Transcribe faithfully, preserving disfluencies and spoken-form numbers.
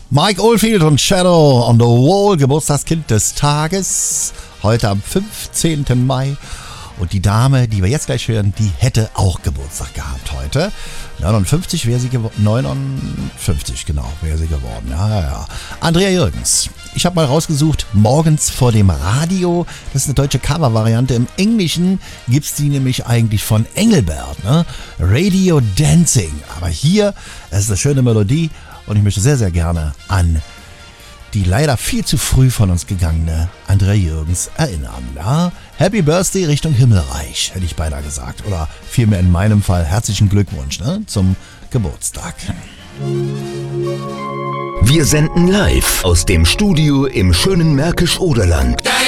Mike Oldfield und Shadow on the Wall, Geburtstagskind des Tages, heute am fünfzehnten Mai. Und die Dame, die wir jetzt gleich hören, die hätte auch Geburtstag gehabt heute. neunundfünfzig wäre sie geworden. neunundfünfzig, genau, wäre sie geworden. Ja, ja, ja. Andrea Jürgens. Ich habe mal rausgesucht, morgens vor dem Radio. Das ist eine deutsche Cover-Variante. Im Englischen gibt es die nämlich eigentlich von Engelbert, ne? Radio Dancing. Aber hier, es ist eine schöne Melodie. Und ich möchte sehr, sehr gerne an die leider viel zu früh von uns gegangene Andrea Jürgens erinnern. Ja? Happy Birthday Richtung Himmelreich, hätte ich beinahe gesagt. Oder vielmehr in meinem Fall herzlichen Glückwunsch, ne, zum Geburtstag. Wir senden live aus dem Studio im schönen Märkisch-Oderland.